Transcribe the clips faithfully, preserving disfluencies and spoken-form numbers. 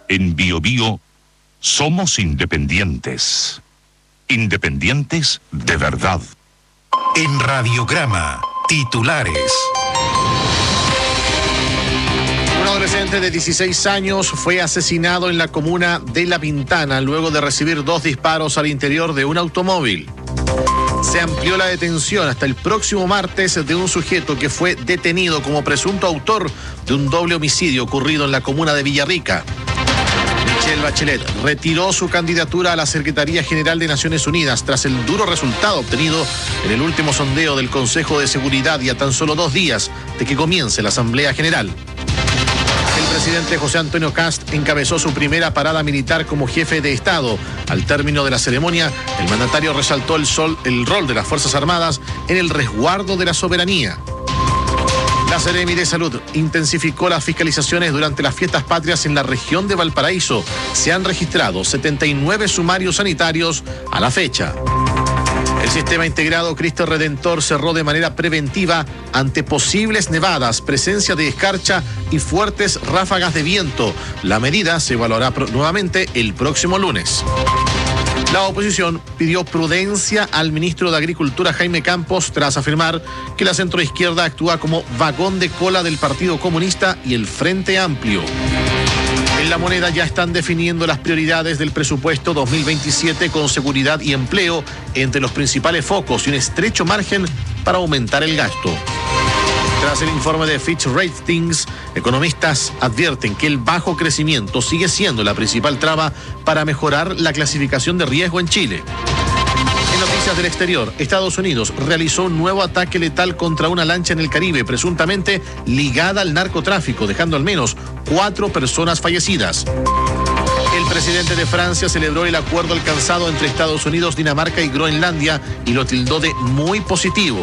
En Bio Bio somos independientes. Independientes de verdad. En Radiograma, titulares. Un adolescente de dieciséis años fue asesinado en la comuna de La Pintana luego de recibir dos disparos al interior de un automóvil. Se amplió la detención hasta el próximo martes de un sujeto que fue detenido como presunto autor de un doble homicidio ocurrido en la comuna de Villarrica. Michelle Bachelet retiró su candidatura a la Secretaría General de Naciones Unidas tras el duro resultado obtenido en el último sondeo del Consejo de Seguridad y a tan solo dos días de que comience la Asamblea General. El presidente José Antonio Kast encabezó su primera parada militar como jefe de Estado. Al término de la ceremonia, el mandatario resaltó el, sol, el rol de las Fuerzas Armadas en el resguardo de la soberanía. La Seremi de Salud intensificó las fiscalizaciones durante las fiestas patrias en la región de Valparaíso. Se han registrado setenta y nueve sumarios sanitarios a la fecha. El sistema integrado Cristo Redentor cerró de manera preventiva ante posibles nevadas, presencia de escarcha y fuertes ráfagas de viento. La medida se evaluará nuevamente el próximo lunes. La oposición pidió prudencia al ministro de Agricultura Jaime Campos tras afirmar que la centroizquierda actúa como vagón de cola del Partido Comunista y el Frente Amplio. En La Moneda ya están definiendo las prioridades del presupuesto dos mil veintisiete con seguridad y empleo entre los principales focos y un estrecho margen para aumentar el gasto. Tras el informe de Fitch Ratings, economistas advierten que el bajo crecimiento sigue siendo la principal traba para mejorar la clasificación de riesgo en Chile. En noticias del exterior, Estados Unidos realizó un nuevo ataque letal contra una lancha en el Caribe, presuntamente ligada al narcotráfico, dejando al menos cuatro personas fallecidas. El presidente de Francia celebró el acuerdo alcanzado entre Estados Unidos, Dinamarca y Groenlandia y lo tildó de muy positivo.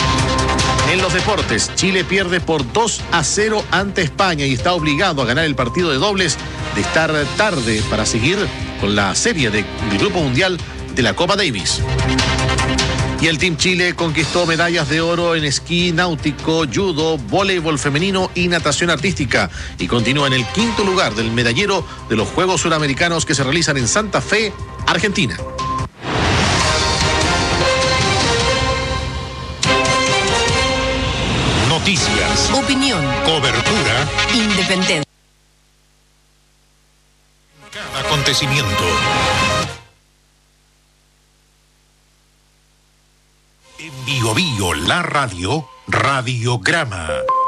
En los deportes, Chile pierde por dos a cero ante España y está obligado a ganar el partido de dobles de estar tarde para seguir con la serie de, del Grupo Mundial de la Copa Davis. Y el Team Chile conquistó medallas de oro en esquí náutico, judo, voleibol femenino y natación artística y continúa en el quinto lugar del medallero de los Juegos Suramericanos que se realizan en Santa Fe, Argentina. Noticias, opinión, cobertura, independencia. Cada acontecimiento. En Bio Bio, la radio, Radiograma.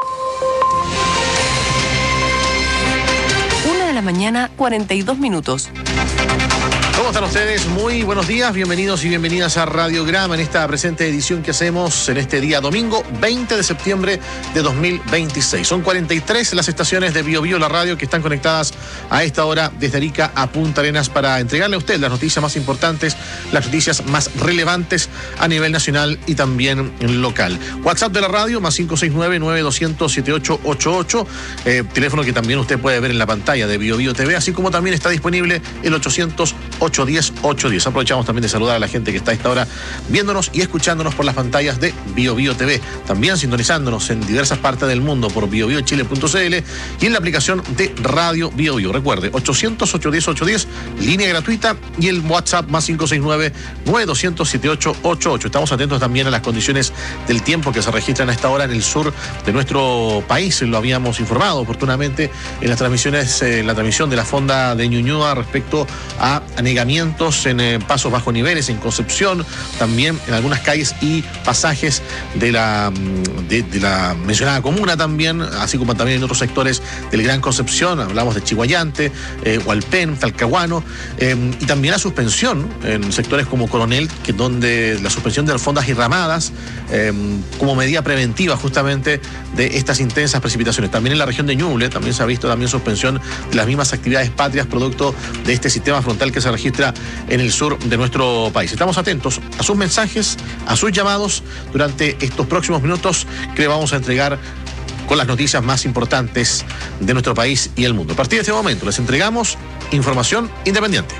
Una de la mañana, cuarenta y dos minutos. ¿Cómo están ustedes? Muy buenos días, bienvenidos y bienvenidas a Radiograma en esta presente edición que hacemos en este día domingo veinte de septiembre de dos mil veintiséis. Son cuarenta y tres las estaciones de Bio Bio, la radio, que están conectadas a esta hora desde Arica a Punta Arenas para entregarle a usted las noticias más importantes, las noticias más relevantes a nivel nacional y también local. WhatsApp de la radio, más cinco seis nueve, nueve dos cero cero, siete ocho ocho ocho, eh, teléfono que también usted puede ver en la pantalla de Bio Bio T V, así como también está disponible el ochocientos, ochocientos diez, ochocientos diez. Aprovechamos también de saludar a la gente que está a esta hora viéndonos y escuchándonos por las pantallas de Bio Bio T V. También sintonizándonos en diversas partes del mundo por bio bio chile punto c l y en la aplicación de Radio Bio Bio. Recuerde, ochocientos, ochocientos diez, ochocientos diez, línea gratuita, y el WhatsApp más cinco seis nueve, nueve dos cero cero, siete ocho ocho ocho. Estamos atentos también a las condiciones del tiempo que se registran a esta hora en el sur de nuestro país. Lo habíamos informado oportunamente en las transmisiones, en la transmisión de la Fonda de Ñuñoa respecto a anegamientos en eh, pasos bajo niveles en Concepción, también en algunas calles y pasajes de la, de, de la mencionada comuna también, así como también en otros sectores del Gran Concepción. Hablamos de Chihuayante, eh, Hualpén, Talcahuano, eh, y también la suspensión en sectores como Coronel, que donde la suspensión de las fondas y ramadas eh, como medida preventiva justamente de estas intensas precipitaciones. También en la región de Ñuble también se ha visto también suspensión de las mismas actividades patrias producto de este sistema frontal que se registra en el sur de nuestro país. Estamos atentos a sus mensajes, a sus llamados durante estos próximos minutos que le vamos a entregar con las noticias más importantes de nuestro país y el mundo. A partir de este momento les entregamos información independiente.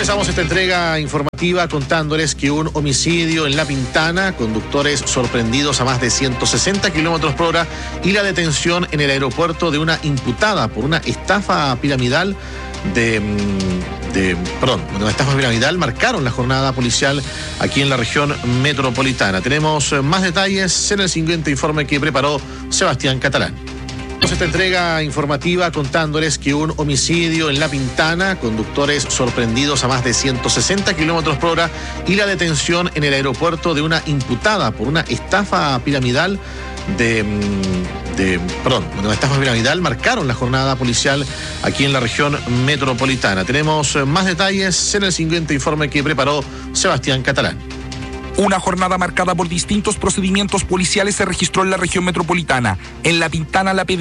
Comenzamos esta entrega informativa contándoles que un homicidio en La Pintana, conductores sorprendidos a más de ciento sesenta kilómetros por hora y la detención en el aeropuerto de una imputada por una estafa piramidal de, de perdón, una estafa piramidal marcaron la jornada policial aquí en la región metropolitana. Tenemos más detalles en el siguiente informe que preparó Sebastián Catalán. Esta entrega informativa contándoles que un homicidio en La Pintana, conductores sorprendidos a más de ciento sesenta kilómetros por hora y la detención en el aeropuerto de una imputada por una estafa piramidal de, de perdón, una estafa piramidal marcaron la jornada policial aquí en la región metropolitana. Tenemos más detalles en el siguiente informe que preparó Sebastián Catalán. Una jornada marcada por distintos procedimientos policiales se registró en la región metropolitana. En La Pintana, la P D